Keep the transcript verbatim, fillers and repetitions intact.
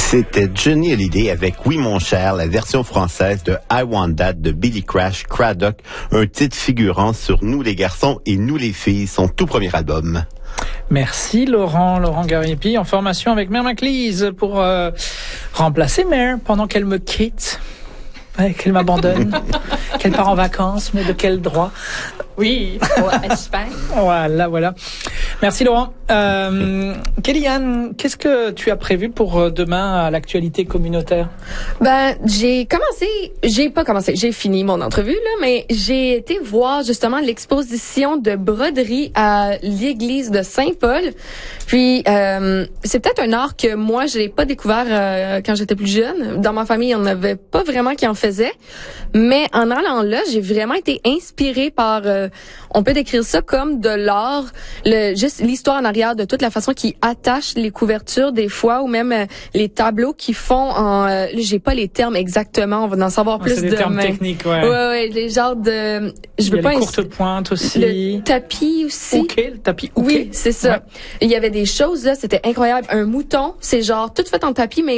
C'était Johnny Hallyday avec Oui mon cher, la version française de I Want That de Billy Crash Craddock, un titre figurant sur Nous les garçons et Nous les filles, son tout premier album. Merci Laurent, Laurent Garipi, en formation avec Mère Maclise pour euh, remplacer Mère pendant qu'elle me quitte, ouais, qu'elle m'abandonne, qu'elle part en vacances, mais de quel droit? Oui, en Espagne. Voilà, voilà. Merci Laurent. Euh, Kellyanne, qu'est-ce que tu as prévu pour demain à l'actualité communautaire? Ben, j'ai commencé, j'ai pas commencé, j'ai fini mon entrevue, là, mais j'ai été voir justement l'exposition de broderie à l'église de Saint-Paul. Puis, euh, c'est peut-être un art que moi, je n'ai pas découvert euh, quand j'étais plus jeune. Dans ma famille, on n'avait pas vraiment qui en faisait. Mais en allant là, j'ai vraiment été inspirée par, euh, on peut décrire ça comme de l'art, le, juste l'histoire en arrière de toute la façon qu'ils attachent les couvertures des fois, ou même euh, les tableaux qu'ils font en, euh, j'ai pas les termes exactement, on va en savoir Ouais, plus c'est des demain. termes techniques, ouais. Ouais, ouais, les genres de, je veux Il y a pas les ins- courtes pointes aussi. le tapis aussi. Ok, le tapis ok. Oui, c'est ça. Ouais. Il y avait des choses là, c'était incroyable. Un mouton, c'est genre tout fait en tapis, mais